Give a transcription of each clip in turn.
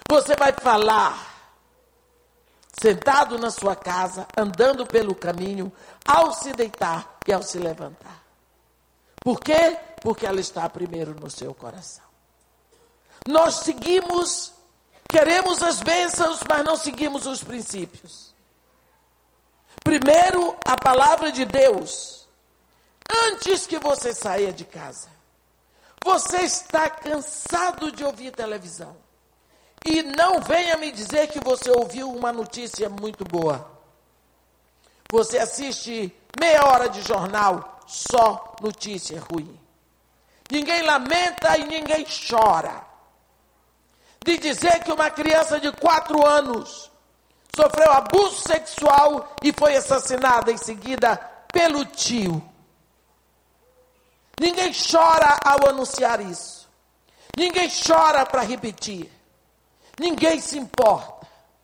Você vai falar sentado na sua casa, andando pelo caminho, ao se deitar e ao se levantar. Por quê? Porque ela está primeiro no seu coração. Nós seguimos, queremos as bênçãos, mas não seguimos os princípios. Primeiro, a palavra de Deus. Antes que você saia de casa, você está cansado de ouvir televisão. E não venha me dizer que você ouviu uma notícia muito boa. Você assiste meia hora de jornal, só notícia ruim. Ninguém lamenta e ninguém chora. De dizer que uma criança de 4 anos sofreu abuso sexual e foi assassinada em seguida pelo tio. Ninguém chora ao anunciar isso. Ninguém chora para repetir. Ninguém se importa.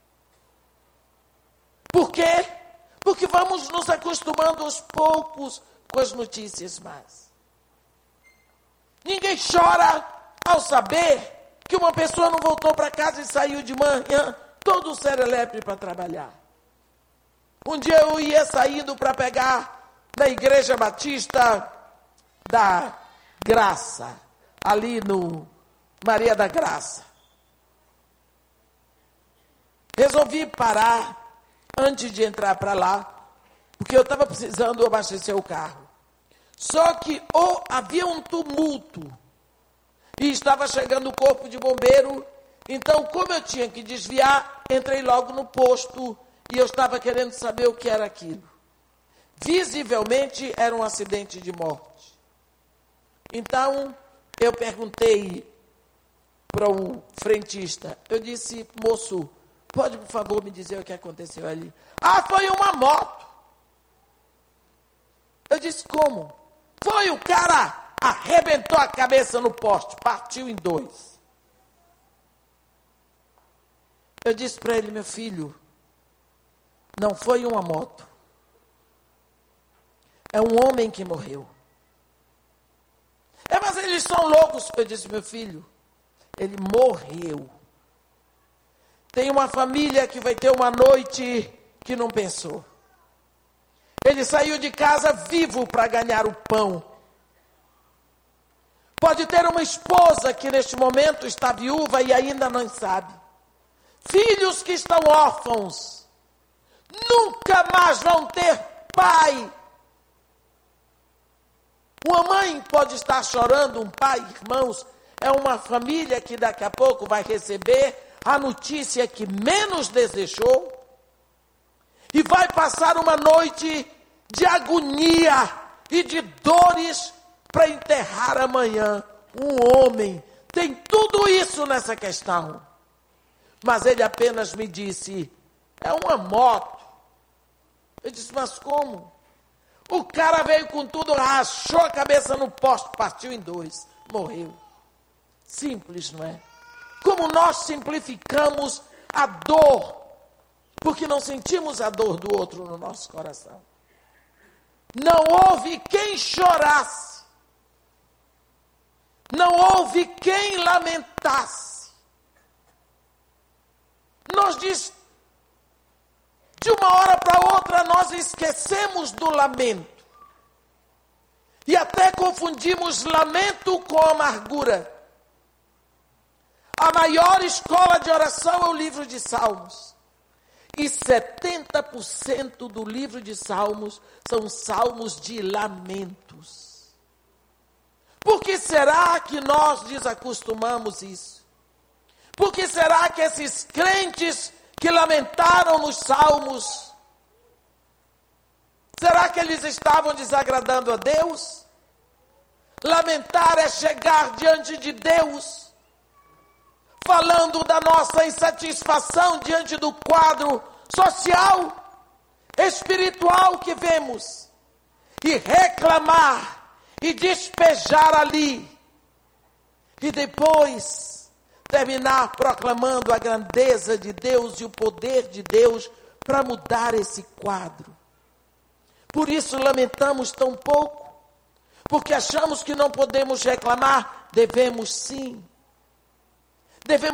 Por quê? Porque vamos nos acostumando aos poucos com as notícias más. Ninguém chora ao saber que uma pessoa não voltou para casa e saiu de manhã todo serelepe para trabalhar. Um dia eu ia saindo para pegar na Igreja Batista da Graça, ali no Maria da Graça. Resolvi parar antes de entrar para lá, porque eu estava precisando abastecer o carro. Só que havia um tumulto e estava chegando o corpo de bombeiro. Então, como eu tinha que desviar, entrei logo no posto e eu estava querendo saber o que era aquilo. Visivelmente era um acidente de morte. Então, eu perguntei para o frentista, eu disse: moço, pode por favor me dizer o que aconteceu ali? Ah, foi uma moto. Eu disse: como? Foi, o cara arrebentou a cabeça no poste, partiu em 2. Eu disse para ele: meu filho, não foi uma moto. É um homem que morreu. Mas eles são loucos. Eu disse: meu filho, ele morreu. Tem uma família que vai ter uma noite que não pensou. Ele saiu de casa vivo para ganhar o pão. Pode ter uma esposa que neste momento está viúva e ainda não sabe. Filhos que estão órfãos. Nunca mais vão ter pai. Uma mãe pode estar chorando, um pai, irmãos. É uma família que daqui a pouco vai receber a notícia que menos desejou e vai passar uma noite de agonia e de dores para enterrar amanhã um homem. Tem tudo isso nessa questão. Mas ele apenas me disse: é uma moto. Eu disse: mas como? O cara veio com tudo, rachou a cabeça no poste, partiu em 2, morreu. Simples, não é? Como nós simplificamos a dor, porque não sentimos a dor do outro no nosso coração. Não houve quem chorasse. Não houve quem lamentasse. Nós de uma hora para outra, nós esquecemos do lamento. E até confundimos lamento com amargura. A maior escola de oração é o livro de Salmos. E 70% do livro de Salmos são salmos de lamentos. Por que será que nós desacostumamos isso? Por que será que esses crentes que lamentaram nos salmos, será que eles estavam desagradando a Deus? Lamentar é chegar diante de Deus falando da nossa insatisfação diante do quadro social, espiritual que vemos, e reclamar e despejar ali, e depois terminar proclamando a grandeza de Deus e o poder de Deus para mudar esse quadro. Por isso lamentamos tão pouco, porque achamos que não podemos reclamar. Devemos sim. Devemos